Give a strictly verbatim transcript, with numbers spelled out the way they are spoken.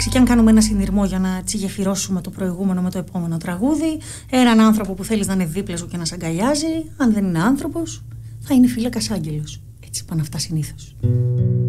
Εντάξει, και αν κάνουμε ένα συνειρμό για να τσιγεφυρώσουμε το προηγούμενο με το επόμενο τραγούδι, έναν άνθρωπο που θέλεις να είναι δίπλα σου και να σε αγκαλιάζει, αν δεν είναι άνθρωπος, θα είναι φύλακας άγγελος. Έτσι πάνε αυτά συνήθως.